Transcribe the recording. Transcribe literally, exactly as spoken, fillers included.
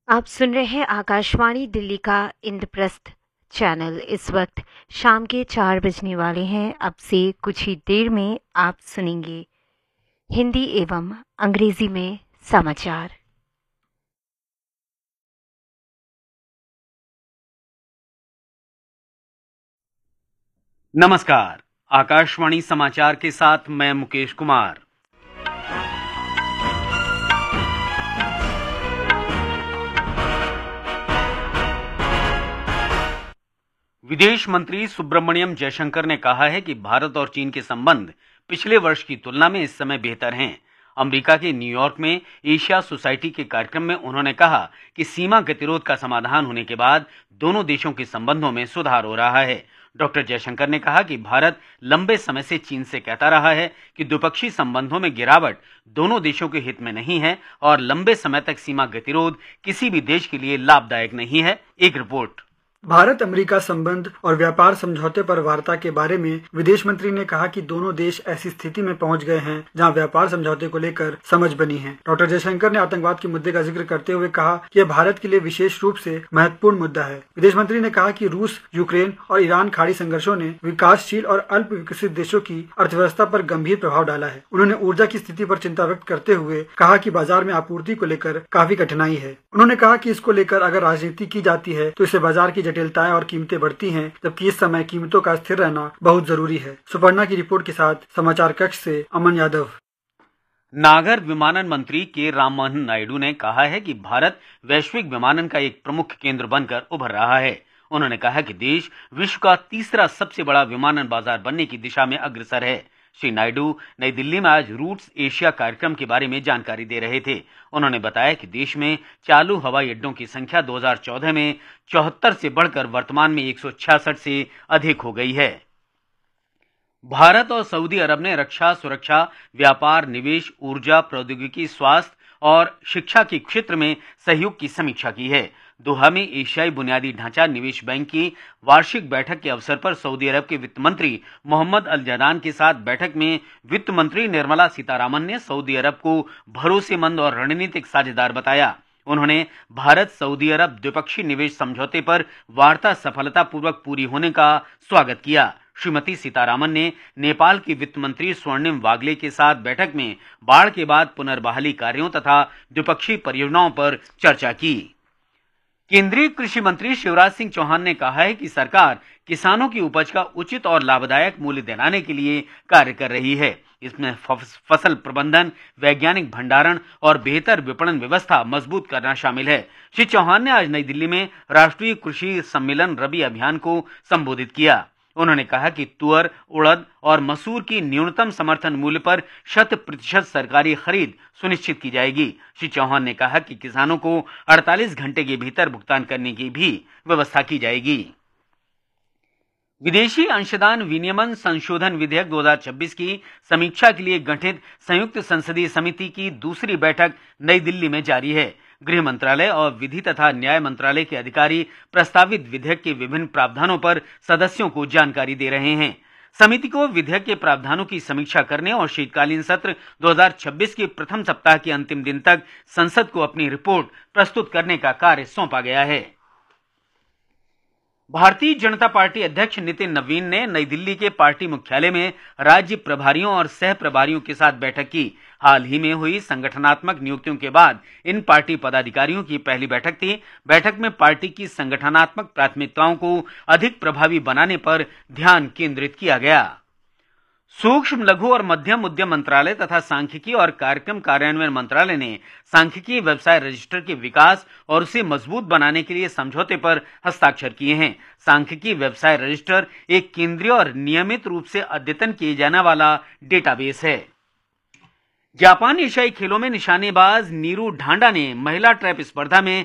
आप सुन रहे हैं आकाशवाणी दिल्ली का इंद्रप्रस्थ चैनल। इस वक्त शाम के चार बजने वाले हैं। अब से कुछ ही देर में आप सुनेंगे हिंदी एवं अंग्रेजी में समाचार। नमस्कार, आकाशवाणी समाचार के साथ मैं मुकेश कुमार। विदेश मंत्री सुब्रमण्यम जयशंकर ने कहा है कि भारत और चीन के संबंध पिछले वर्ष की तुलना में इस समय बेहतर हैं। अमेरिका के न्यूयॉर्क में एशिया सोसाइटी के कार्यक्रम में उन्होंने कहा कि सीमा गतिरोध का समाधान होने के बाद दोनों देशों के संबंधों में सुधार हो रहा है। डॉक्टर जयशंकर ने कहा कि भारत लंबे समय से चीन से कहता रहा है कि द्विपक्षीय संबंधों में गिरावट दोनों देशों के हित में नहीं है और लंबे समय तक सीमा गतिरोध किसी भी देश के लिए लाभदायक नहीं है। एक रिपोर्ट। भारत अमेरिका संबंध और व्यापार समझौते पर वार्ता के बारे में विदेश मंत्री ने कहा कि दोनों देश ऐसी स्थिति में पहुंच गए हैं जहां व्यापार समझौते को लेकर समझ बनी है। डॉक्टर जयशंकर ने आतंकवाद के मुद्दे का जिक्र करते हुए कहा कि यह भारत के लिए विशेष रूप से महत्वपूर्ण मुद्दा है। विदेश मंत्री ने कहा कि रूस, यूक्रेन और ईरान खाड़ी संघर्षों ने विकासशील और अल्प विकसित देशों की अर्थव्यवस्था पर गंभीर प्रभाव डाला है। उन्होंने ऊर्जा की स्थिति पर चिंता व्यक्त करते हुए कहा कि बाजार में आपूर्ति को लेकर काफी कठिनाई है। उन्होंने कहा कि इसको लेकर अगर राजनीति की जाती है तो इससे बाजार की जटिलताएं और कीमतें बढ़ती हैं, जबकि इस समय कीमतों का स्थिर रहना बहुत जरूरी है। सुपर्णा की रिपोर्ट के साथ समाचार कक्ष से अमन यादव। नागर विमानन मंत्री के राममोहन नायडू ने कहा है कि भारत वैश्विक विमानन का एक प्रमुख केंद्र बनकर उभर रहा है। उन्होंने कहा कि देश विश्व का तीसरा सबसे बड़ा विमानन बाजार बनने की दिशा में अग्रसर है। श्री नायडू नई दिल्ली में आज रूट्स एशिया कार्यक्रम के बारे में जानकारी दे रहे थे। उन्होंने बताया कि देश में चालू हवाई अड्डों की संख्या दो हज़ार चौदह में चौहत्तर से बढ़कर वर्तमान में एक सौ छियासठ से अधिक हो गई है। भारत और सऊदी अरब ने रक्षा, सुरक्षा, व्यापार, निवेश, ऊर्जा, प्रौद्योगिकी, स्वास्थ्य और शिक्षा के क्षेत्र में सहयोग की समीक्षा की है। दोहा में एशियाई बुनियादी ढांचा निवेश बैंक की वार्षिक बैठक के अवसर पर सऊदी अरब के वित्त मंत्री मोहम्मद अल जदान के साथ बैठक में वित्त मंत्री निर्मला सीतारामन ने सऊदी अरब को भरोसेमंद और रणनीतिक साझेदार बताया। उन्होंने भारत सऊदी अरब द्विपक्षीय निवेश समझौते पर वार्ता सफलतापूर्वक पूरी होने का स्वागत किया। श्रीमती सीतारामन ने नेपाल के वित्त मंत्री स्वर्णिम वागले के साथ बैठक में बाढ़ के बाद पुनर्बहाली कार्यों तथा द्विपक्षीय परियोजनाओं पर चर्चा की। केंद्रीय कृषि मंत्री शिवराज सिंह चौहान ने कहा है कि सरकार किसानों की उपज का उचित और लाभदायक मूल्य दिलाने के लिए कार्य कर रही है। इसमें फसल प्रबंधन, वैज्ञानिक भंडारण और बेहतर विपणन व्यवस्था मजबूत करना शामिल है। श्री चौहान ने आज नई दिल्ली में राष्ट्रीय कृषि सम्मेलन रबी अभियान को संबोधित किया। उन्होंने कहा कि तुअर, उड़द और मसूर की न्यूनतम समर्थन मूल्य पर शत प्रतिशत सरकारी खरीद सुनिश्चित की जाएगी। श्री चौहान ने कहा कि किसानों को अड़तालीस घंटे के भीतर भुगतान करने की भी व्यवस्था की जाएगी। विदेशी अंशदान विनियमन संशोधन विधेयक दो हज़ार छब्बीस की समीक्षा के लिए गठित संयुक्त संसदीय समिति की दूसरी बैठक नई दिल्ली में जारी है। गृह मंत्रालय और विधि तथा न्याय मंत्रालय के अधिकारी प्रस्तावित विधेयक के विभिन्न प्रावधानों पर सदस्यों को जानकारी दे रहे हैं। समिति को विधेयक के प्रावधानों की समीक्षा करने और शीतकालीन सत्र दो हज़ार छब्बीस के प्रथम सप्ताह के अंतिम दिन तक संसद को अपनी रिपोर्ट प्रस्तुत करने का कार्य सौंपा गया है। भारतीय जनता पार्टी अध्यक्ष नितिन नवीन ने नई दिल्ली के पार्टी मुख्यालय में राज्य प्रभारियों और सह प्रभारियों के साथ बैठक की। हाल ही में हुई संगठनात्मक नियुक्तियों के बाद इन पार्टी पदाधिकारियों की पहली बैठक थी। बैठक में पार्टी की संगठनात्मक प्राथमिकताओं को अधिक प्रभावी बनाने पर ध्यान केंद्रित किया गया। सूक्ष्म, लघु और मध्यम उद्यम मंत्रालय तथा सांख्यिकी और कार्यक्रम कार्यान्वयन मंत्रालय ने सांख्यिकी व्यवसाय रजिस्टर के विकास और उसे मजबूत बनाने के लिए समझौते पर हस्ताक्षर किए हैं। सांख्यिकी व्यवसाय रजिस्टर एक केंद्रीय और नियमित रूप से अद्यतन किए जाने वाला डेटाबेस है। जापान एशियाई खेलों में निशानेबाज नीरू ढांडा ने महिला ट्रैप स्पर्धा में